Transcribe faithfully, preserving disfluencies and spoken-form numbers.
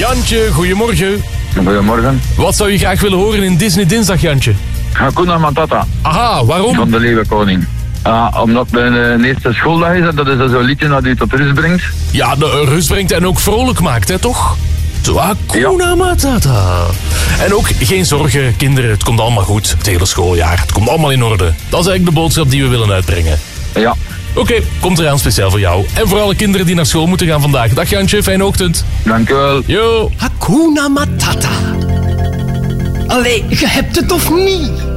Jantje, goedemorgen. Goedemorgen. Wat zou je graag willen horen in Disney Dinsdag, Jantje? Hakuna Matata. Aha, waarom? Van de Leeuwenkoning. Uh, omdat mijn uh, eerste schooldag is en dat is zo'n liedje dat u tot rust brengt. Ja, de rust brengt en ook vrolijk maakt, hè, toch? Zo, Hakuna ja. Matata. En ook geen zorgen, kinderen, het komt allemaal goed. Het hele schooljaar, het komt allemaal in orde. Dat is eigenlijk de boodschap die we willen uitbrengen. Ja. Oké, okay, komt eraan speciaal voor jou. En voor alle kinderen die naar school moeten gaan vandaag. Dag Jantje, fijne ochtend. Dank u wel. Yo. Hakuna Matata. Allee, je hebt het of niet?